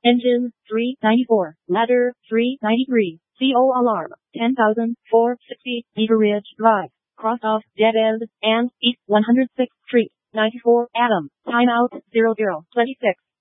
Engine 394. Ladder 393. CO alarm 10,460. Beaver Ridge Drive. Cross off dead end and East 106th Street. 94 Adam. Timeout 0026.